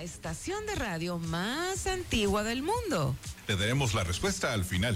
estación de radio más antigua del mundo? Te daremos la respuesta al final.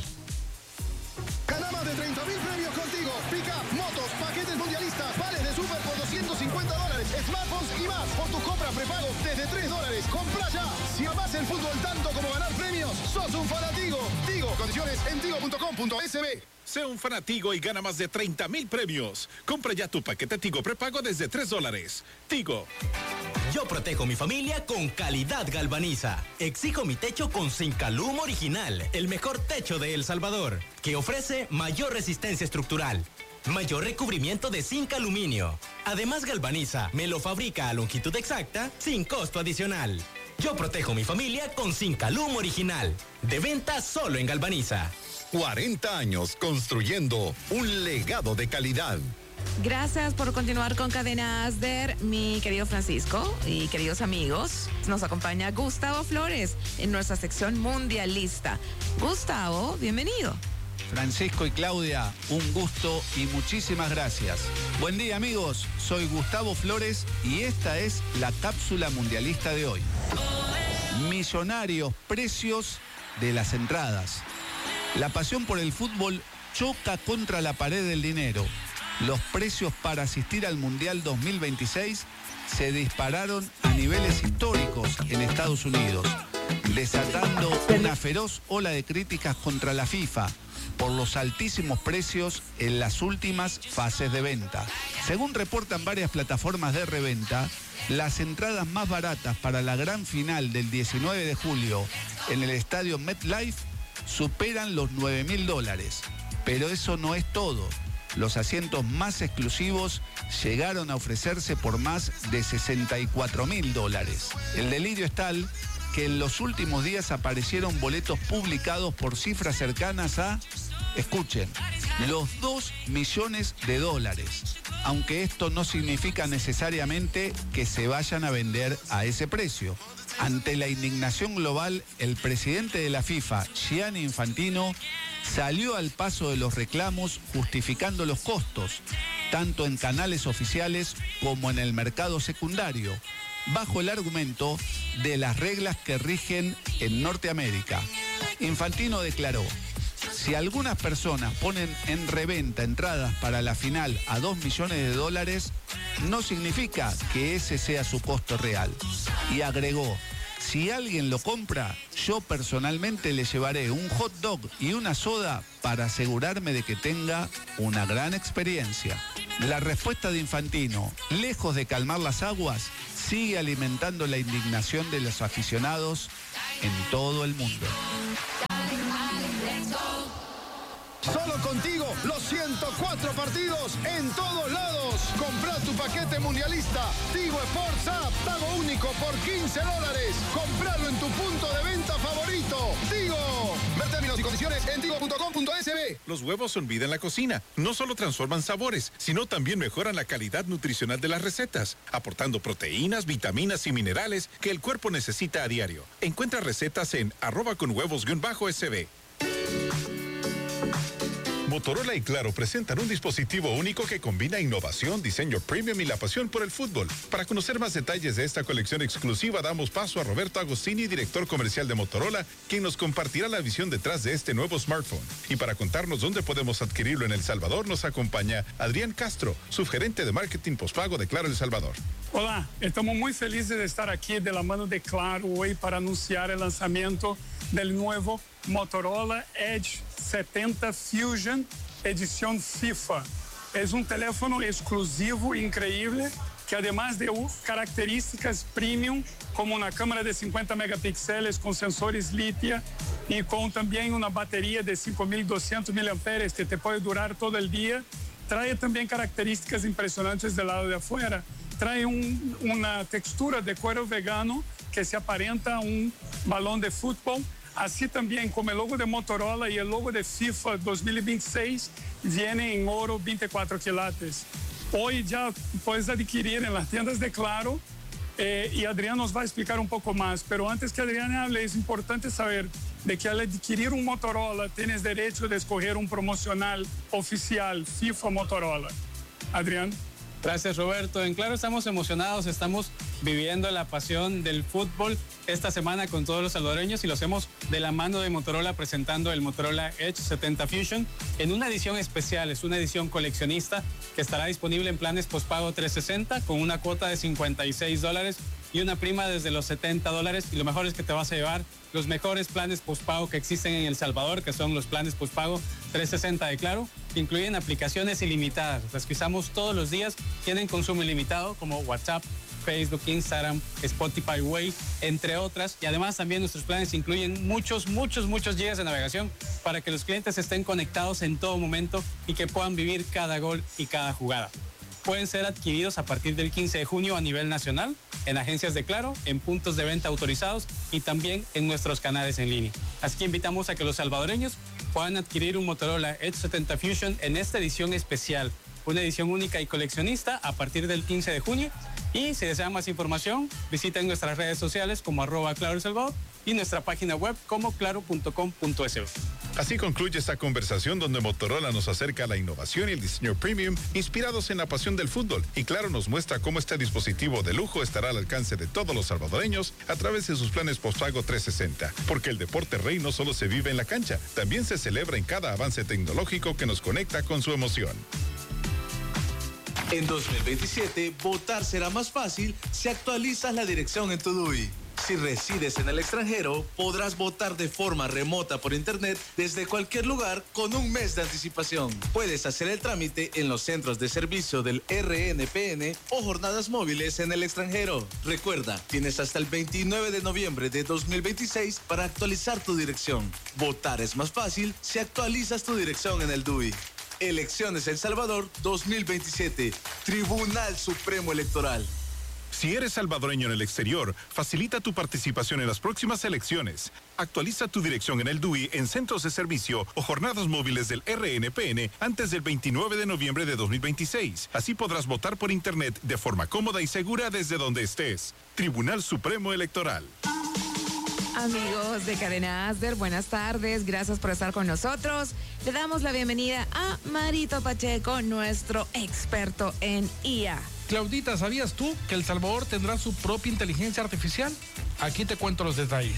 Gana más de 30,000 premios contigo. Pica, motos, paquetes mundialistas, vales de super por $250, smartphones y más. Por tu compra prepago desde $3. Compra ya. Si amás el fútbol tanto como ganar premios, sos un fanatigo. Tigo, condiciones en tigo.com.sb. Sé un fanatigo y gana más de 30,000 premios. Compra ya tu paquete Tigo prepago desde $3. Tigo. Yo protejo mi familia con calidad Galvaniza. Exijo mi techo con Zincalum original, el mejor techo de El Salvador, que ofrece mayor resistencia estructural, mayor recubrimiento de zinc aluminio. Además, Galvaniza me lo fabrica a longitud exacta sin costo adicional. Yo protejo mi familia con Zincalum original. De venta solo en Galvaniza. 40 años construyendo un legado de calidad. Gracias por continuar con Cadena Asder, mi querido Francisco y queridos amigos. Nos acompaña Gustavo Flores en nuestra sección mundialista. Gustavo, bienvenido. Francisco y Claudia, un gusto y muchísimas gracias. Buen día, amigos. Soy Gustavo Flores y esta es la cápsula mundialista de hoy. Millonarios precios de las entradas. La pasión por el fútbol choca contra la pared del dinero. Los precios para asistir al Mundial 2026 se dispararon a niveles históricos en Estados Unidos, desatando una feroz ola de críticas contra la FIFA por los altísimos precios en las últimas fases de venta. Según reportan varias plataformas de reventa, las entradas más baratas para la gran final del 19 de julio en el estadio MetLife superan los $9,000. Pero eso no es todo. Los asientos más exclusivos llegaron a ofrecerse por más de $64,000. El delirio es tal que en los últimos días aparecieron boletos publicados por cifras cercanas a, escuchen, los $2 millones. Aunque esto no significa necesariamente que se vayan a vender a ese precio. Ante la indignación global, el presidente de la FIFA, Gianni Infantino, salió al paso de los reclamos justificando los costos, tanto en canales oficiales como en el mercado secundario, bajo el argumento de las reglas que rigen en Norteamérica. Infantino declaró: si algunas personas ponen en reventa entradas para la final a $2 millones, no significa que ese sea su costo real. Y agregó: si alguien lo compra, yo personalmente le llevaré un hot dog y una soda para asegurarme de que tenga una gran experiencia. La respuesta de Infantino, lejos de calmar las aguas, sigue alimentando la indignación de los aficionados en todo el mundo. Solo contigo, los 104 partidos en todos lados. Compra tu paquete mundialista. Tigo Sports App, pago único por $15. Compralo en tu punto de venta favorito. Tigo. Ver términos y condiciones en tigo.com.sb. Los huevos son vida en la cocina. No solo transforman sabores, sino también mejoran la calidad nutricional de las recetas, aportando proteínas, vitaminas y minerales que el cuerpo necesita a diario. Encuentra recetas en @conhuevos_sb. Motorola y Claro presentan un dispositivo único que combina innovación, diseño premium y la pasión por el fútbol. Para conocer más detalles de esta colección exclusiva, damos paso a Roberto Agostini, director comercial de Motorola, quien nos compartirá la visión detrás de este nuevo smartphone. Y para contarnos dónde podemos adquirirlo en El Salvador, nos acompaña Adrián Castro, subgerente de marketing postpago de Claro El Salvador. Hola, estamos muy felices de estar aquí de la mano de Claro hoy para anunciar el lanzamiento del nuevo Motorola Edge 70 Fusion edición FIFA. Es un teléfono exclusivo, increíble, que además de características premium, como una cámara de 50 megapíxeles con sensores litio y con también una batería de 5.200 mAh que te puede durar todo el día, trae también características impresionantes del lado de afuera. Trae una textura de cuero vegano que se aparenta a un balón de fútbol. Así también como el logo de Motorola y el logo de FIFA 2026 viene en oro 24 quilates. Hoy ya puedes adquirir en las tiendas de Claro y Adrián nos va a explicar un poco más. Pero antes que Adrián hable, es importante saber de que al adquirir un Motorola tienes derecho de escoger un promocional oficial FIFA Motorola. Adrián. Gracias, Roberto. En Claro estamos emocionados, estamos viviendo la pasión del fútbol esta semana con todos los salvadoreños y lo hacemos de la mano de Motorola presentando el Motorola Edge 70 Fusion en una edición especial, es una edición coleccionista que estará disponible en planes postpago 360 con una cuota de $56 y una prima desde los $70 y lo mejor es que te vas a llevar los mejores planes postpago que existen en El Salvador, que son los planes postpago 360 de Claro, que incluyen aplicaciones ilimitadas, las que usamos todos los días, tienen consumo ilimitado como WhatsApp, Facebook, Instagram, Spotify, Way, entre otras. Y además también nuestros planes incluyen muchos gigas de navegación para que los clientes estén conectados en todo momento y que puedan vivir cada gol y cada jugada. Pueden ser adquiridos a partir del 15 de junio a nivel nacional, en agencias de Claro, en puntos de venta autorizados y también en nuestros canales en línea. Así que invitamos a que los salvadoreños puedan adquirir un Motorola Edge 70 Fusion en esta edición especial, una edición única y coleccionista a partir del 15 de junio. Y si desean más información, visiten nuestras redes sociales como @Claro El Salvador y nuestra página web como claro.com.sv. Así concluye esta conversación donde Motorola nos acerca a la innovación y el diseño premium inspirados en la pasión del fútbol. Y Claro nos muestra cómo este dispositivo de lujo estará al alcance de todos los salvadoreños a través de sus planes postpago 360. Porque el deporte rey no solo se vive en la cancha, también se celebra en cada avance tecnológico que nos conecta con su emoción. En 2027, votar será más fácil si actualizas la dirección en tu DUI. Si resides en el extranjero, podrás votar de forma remota por internet desde cualquier lugar con un mes de anticipación. Puedes hacer el trámite en los centros de servicio del RNPN o jornadas móviles en el extranjero. Recuerda, tienes hasta el 29 de noviembre de 2026 para actualizar tu dirección. Votar es más fácil si actualizas tu dirección en el DUI. Elecciones El Salvador 2027. Tribunal Supremo Electoral. Si eres salvadoreño en el exterior, facilita tu participación en las próximas elecciones. Actualiza tu dirección en el DUI en centros de servicio o jornadas móviles del RNPN antes del 29 de noviembre de 2026. Así podrás votar por internet de forma cómoda y segura desde donde estés. Tribunal Supremo Electoral. Amigos de Cadena Asder, buenas tardes, gracias por estar con nosotros. Le damos la bienvenida a Marito Pacheco, nuestro experto en IA. Claudita, ¿sabías tú que El Salvador tendrá su propia inteligencia artificial? Aquí te cuento los detalles.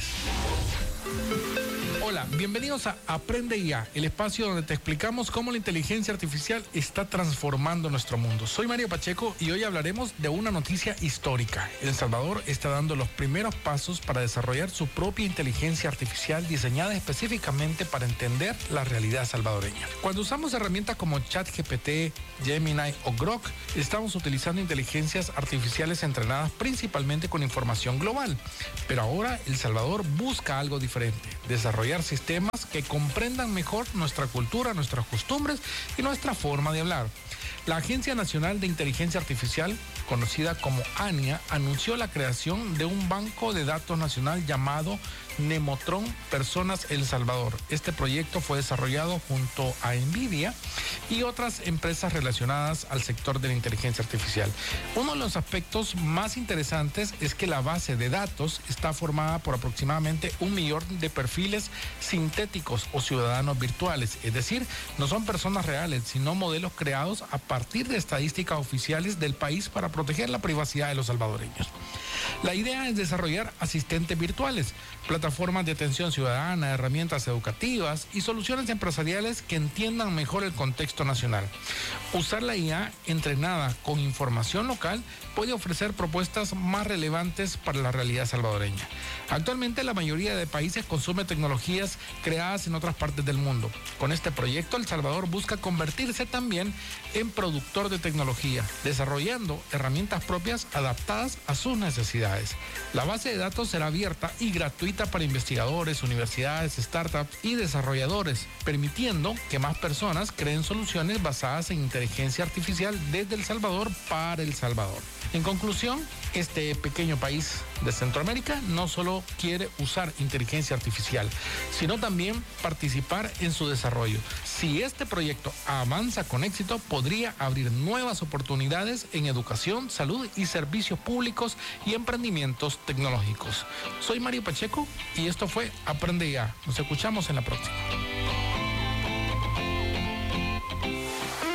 Hola, bienvenidos a Aprende IA, el espacio donde te explicamos cómo la inteligencia artificial está transformando nuestro mundo. Soy Mario Pacheco y hoy hablaremos de una noticia histórica. El Salvador está dando los primeros pasos para desarrollar su propia inteligencia artificial diseñada específicamente para entender la realidad salvadoreña. Cuando usamos herramientas como ChatGPT, Gemini o Grok, estamos utilizando inteligencias artificiales entrenadas principalmente con información global. Pero ahora El Salvador busca algo diferente, desarrollar sistemas que comprendan mejor nuestra cultura, nuestras costumbres y nuestra forma de hablar. La Agencia Nacional de Inteligencia Artificial, conocida como ANIA, anunció la creación de un banco de datos nacional llamado Nemotron Personas El Salvador. Este proyecto fue desarrollado junto a NVIDIA y otras empresas relacionadas al sector de la inteligencia artificial. Uno de los aspectos más interesantes es que la base de datos está formada por aproximadamente 1 millón de perfiles sintéticos o ciudadanos virtuales, es decir, no son personas reales, sino modelos creados a partir de estadísticas oficiales del país para proteger la privacidad de los salvadoreños. La idea es desarrollar asistentes virtuales, plataformas de atención ciudadana, herramientas educativas y soluciones empresariales que entiendan mejor el contexto nacional. Usar la IA entrenada con información local puede ofrecer propuestas más relevantes para la realidad salvadoreña. Actualmente la mayoría de países consume tecnologías creadas en otras partes del mundo. Con este proyecto El Salvador busca convertirse también en productor de tecnología, desarrollando herramientas propias adaptadas a sus necesidades. La base de datos será abierta y gratuita para investigadores, universidades, startups y desarrolladores, permitiendo que más personas creen soluciones basadas en inteligencia artificial desde El Salvador para El Salvador. En conclusión, este pequeño país de Centroamérica no solo quiere usar inteligencia artificial, sino también participar en su desarrollo. Si este proyecto avanza con éxito, podría abrir nuevas oportunidades en educación, salud y servicios públicos y emprendimientos tecnológicos. Soy Mario Pacheco y esto fue Aprende Ya. Nos escuchamos en la próxima.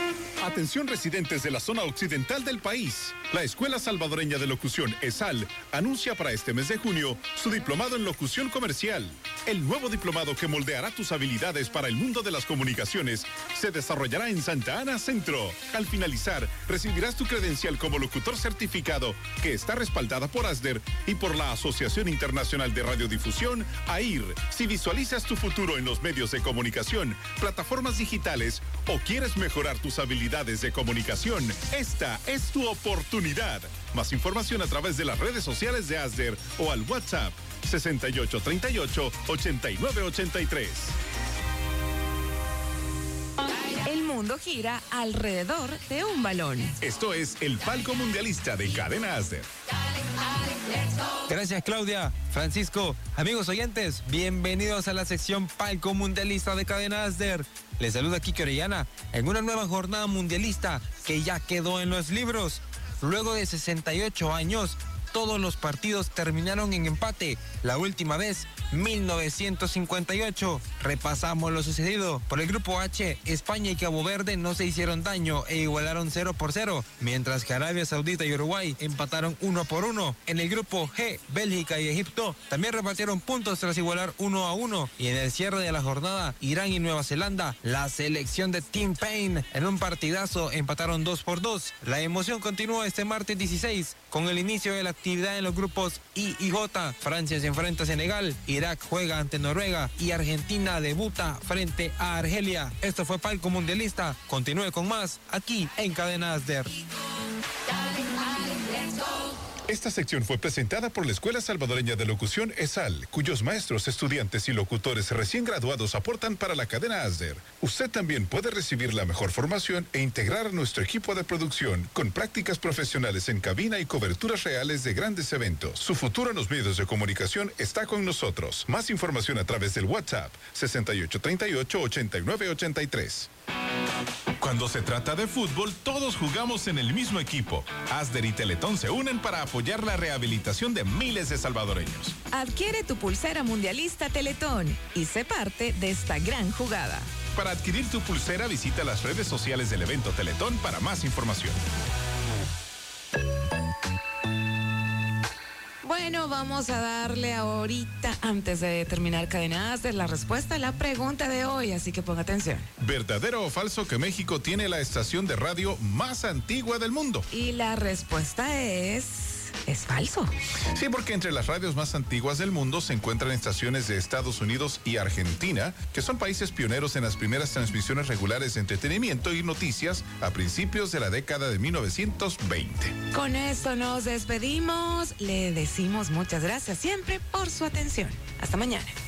Atención residentes de la zona occidental del país. La Escuela Salvadoreña de Locución, ESAL, anuncia para este mes de junio su diplomado en locución comercial. El nuevo diplomado que moldeará tus habilidades para el mundo de las comunicaciones se desarrollará en Santa Ana Centro. Al finalizar, recibirás tu credencial como locutor certificado que está respaldada por ASDER y por la Asociación Internacional de Radiodifusión, AIR. Si visualizas tu futuro en los medios de comunicación, plataformas digitales o quieres mejorar tus habilidades de comunicación, esta es tu oportunidad. Más información a través de las redes sociales de ASDER o al WhatsApp 6838-8983. El mundo gira alrededor de un balón. Esto es el Palco Mundialista de Cadena ASDER. Gracias, Claudia. Francisco, amigos oyentes, bienvenidos a la sección Palco Mundialista de Cadena ASDER. Les saluda Kike Orellana en una nueva jornada mundialista que ya quedó en los libros. Luego de 68 años, todos los partidos terminaron en empate. La última vez, 1958. Repasamos lo sucedido. Por el grupo H, España y Cabo Verde no se hicieron daño e igualaron 0-0, mientras que Arabia Saudita y Uruguay empataron 1-1. En el grupo G, Bélgica y Egipto también repartieron puntos tras igualar 1-1. Y en el cierre de la jornada, Irán y Nueva Zelanda, la selección de Tim Payne, en un partidazo empataron 2-2. La emoción continúa este martes 16 con el inicio de la actividad en los grupos I y J. Francia se enfrenta a Senegal, Irak juega ante Noruega y Argentina debuta frente a Argelia. Esto fue Palco Mundialista. Continúe con más aquí en Cadena ASDER. Esta sección fue presentada por la Escuela Salvadoreña de Locución ESAL, cuyos maestros, estudiantes y locutores recién graduados aportan para la cadena ASDER. Usted también puede recibir la mejor formación e integrar a nuestro equipo de producción con prácticas profesionales en cabina y coberturas reales de grandes eventos. Su futuro en los medios de comunicación está con nosotros. Más información a través del WhatsApp 6838-8983. Cuando se trata de fútbol, todos jugamos en el mismo equipo. ASDER y Teletón se unen para apoyar la rehabilitación de miles de salvadoreños. Adquiere tu pulsera mundialista Teletón y sé parte de esta gran jugada. Para adquirir tu pulsera, visita las redes sociales del evento Teletón para más información. Bueno, vamos a darle ahorita, antes de terminar Cadena ASDER, la respuesta a la pregunta de hoy, así que ponga atención. ¿Verdadero o falso que México tiene la estación de radio más antigua del mundo? Y la respuesta es falso. Sí, porque entre las radios más antiguas del mundo se encuentran estaciones de Estados Unidos y Argentina, que son países pioneros en las primeras transmisiones regulares de entretenimiento y noticias a principios de la década de 1920. Con esto nos despedimos. Le decimos muchas gracias siempre por su atención. Hasta mañana.